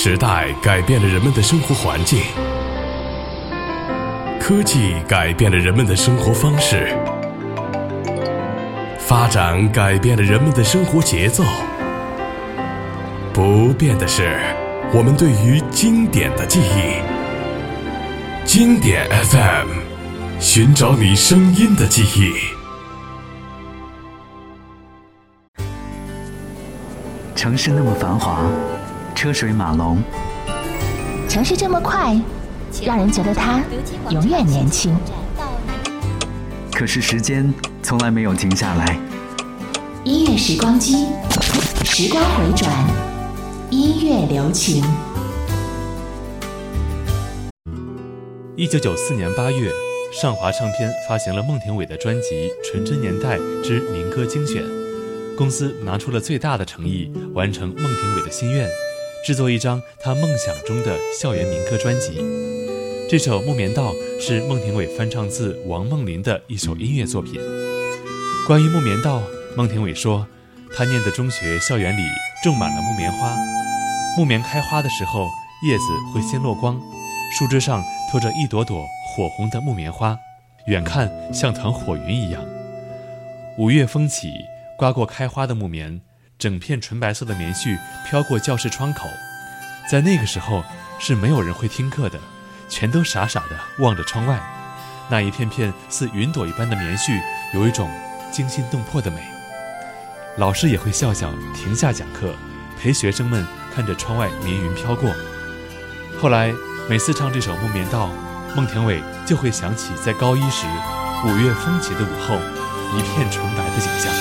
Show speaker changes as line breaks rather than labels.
时代改变了人们的生活环境，科技改变了人们的生活方式，发展改变了人们的生活节奏。不变的是我们对于经典的记忆。经典 FM， 寻找你声音的记忆。
城市那么繁华，车水马龙，
城市这么快，让人觉得它永远年轻。
可是时间从来没有停下来。
音乐时光机，时光回转，音乐留情。
1994年8月，上华唱片发行了孟庭苇的专辑《纯真年代之民歌精选》。公司拿出了最大的诚意，完成孟庭苇的心愿，制作一张她梦想中的校园民歌专辑。这首《木棉道》是孟庭苇翻唱自王梦麟的一首音乐作品。关于木棉道，孟庭苇说，她念的中学校园里种满了木棉花，木棉开花的时候，叶子会先落光，树枝上拖着一朵朵火红的木棉花，远看像团火云一样。5月风起，刮过开花的木棉，整片纯白色的棉絮飘过教室窗口。在那个时候是没有人会听课的，全都傻傻地望着窗外，那一片片似云朵一般的棉絮有一种惊心动魄的美。老师也会笑笑停下讲课，陪学生们看着窗外绵云飘过。后来每次唱这首《木棉道》，孟庭苇就会想起在高一时5月风起的午后，一片纯白的景象。